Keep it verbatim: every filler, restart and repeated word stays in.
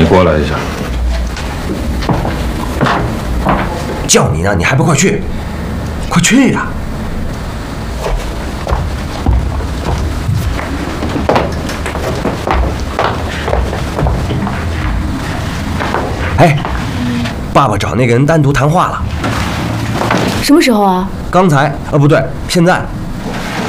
过来一下。 叫你呢，你还不快去？快去呀！哎，爸爸找那个人单独谈话了。 什么时候啊？ 刚才啊，不对，现在。